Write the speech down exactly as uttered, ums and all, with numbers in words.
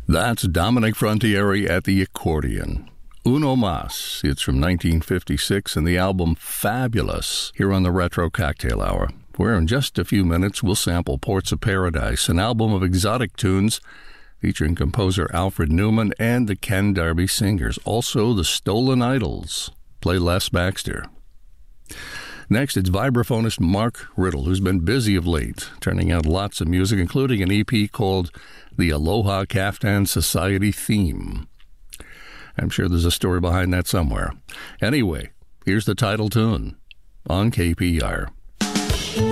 That's Dominic Frontiere at the accordion. Uno Mas. It's from nineteen fifty-six and the album Fabulous here on the Retro Cocktail Hour, where in just a few minutes we'll sample Ports of Paradise, an album of exotic tunes featuring composer Alfred Newman and the Ken Darby Singers. Also the Stolen Idols. Play Les Baxter. Next, it's vibraphonist Mark Riddle, who's been busy of late, turning out lots of music, including an E P called The Aloha Kaftan Society Theme. I'm sure there's a story behind that somewhere. Anyway, here's the title tune on K P R.